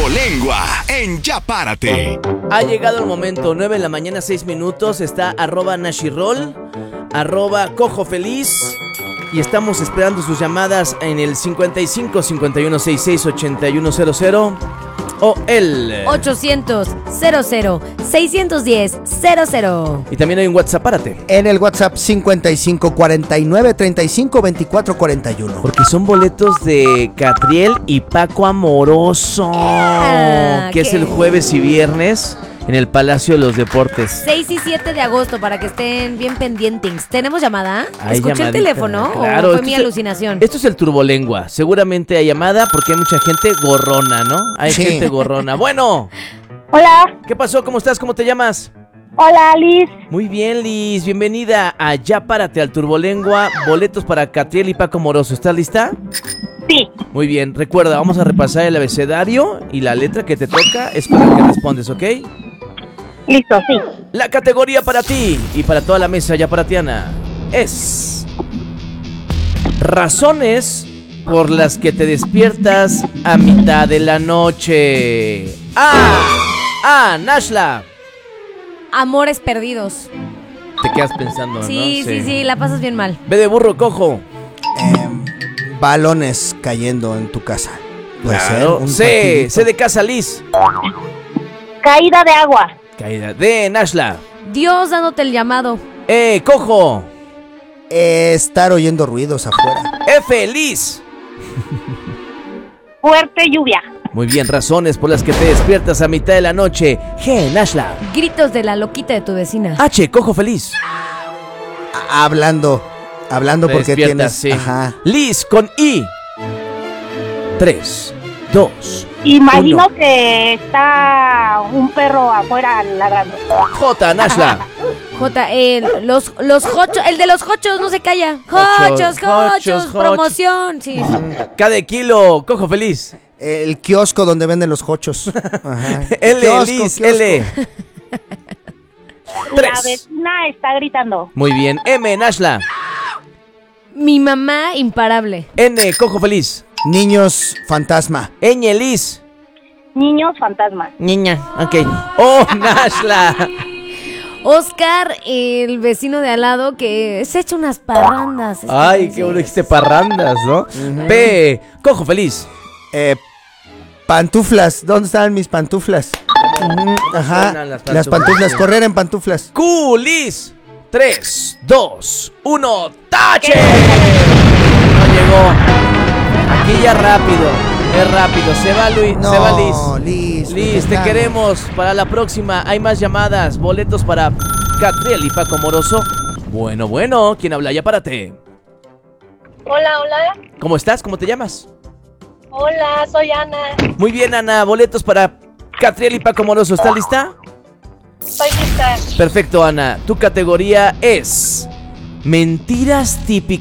Turbolengua en Ya Párate. Ha llegado el momento, 9 de la mañana, 6 minutos. Está @Nashirol, @Cojo Feliz. Y estamos esperando sus llamadas en el 55 51 66 8100 o el 800 00 610 00. Y también hay un WhatsApp, párate. En el WhatsApp 55 49 35 24 41. Porque son boletos de Catriel y Paco Amoroso, que es el jueves y viernes en el Palacio de los Deportes. 6 y 7 de agosto, para que estén bien pendientes. ¿Tenemos llamada? Hay ¿Escuché llamadita, el teléfono claro, o fue mi alucinación? Esto es el Turbolengua. Seguramente hay llamada porque hay mucha gente gorrona, ¿no? Hay gente gorrona. Bueno. Hola. ¿Qué pasó? ¿Cómo estás? ¿Cómo te llamas? Hola, Liz. Muy bien, Liz. Bienvenida a Ya Párate al Turbolengua. Boletos para Catriel y Paco Amoroso. ¿Estás lista? Sí. Muy bien. Recuerda, vamos a repasar el abecedario y la letra que te toca es para la que respondes, ¿ok? Listo, sí. La categoría para ti y para toda la mesa yaparatiana es razones por las que te despiertas a mitad de la noche. Nashla. Amores perdidos. Te quedas pensando, Sí, ¿no? sí, la pasas bien mal. B de burro, Cojo. Balones cayendo en tu casa. Puede Claro. ser, C de casa, Liz. Caída de agua. Caída. D, Nashla. Dios dándote el llamado. Cojo. estar oyendo ruidos afuera. F, Liz. Fuerte lluvia. Muy bien, razones por las que te despiertas a mitad de la noche. G, Nashla. Gritos de la loquita de tu vecina. H, Cojo Feliz. Hablando porque tienes... Sí. Ajá. Liz con I. 3, 2, Imagino 1. que está un perro afuera ladrando. J, Nashla. J, los jochos, el de los jochos no se calla. Jochos, promoción. Sí. K de kilo, Cojo Feliz. El kiosco donde venden los jochos. Ajá. L, Kiosco, Liz, kiosco. L. La 3. vecina está gritando. Muy bien, M, Nashla. Mi mamá imparable. N, Cojo Feliz. Niños fantasma. Ñ, Liz. Niños fantasma. Niña, ok. O, Nashla. Oscar, el vecino de al lado que se echa unas parrandas. Ay, qué bueno dijiste parrandas, ¿no? P, Cojo Feliz. Pantuflas. ¿Dónde están mis pantuflas? Ajá. Suenan las Las pantuflas. Correr en pantuflas. Q, Liz. 3, 2, 1, ¡tache! No llegó. Aquí ya rápido. Es rápido. Se va Luis. No, Se va Liz. Liz, te queremos. Para la próxima hay más llamadas. Boletos para Catriel y Paco Moroso. Bueno. ¿Quién habla? Ya párate. Hola. ¿Cómo estás? ¿Cómo te llamas? Hola, soy Ana. Muy bien, Ana. Boletos para Catriel y Paco Moroso. ¿Estás lista? Soy lista. Perfecto, Ana. Tu categoría es mentiras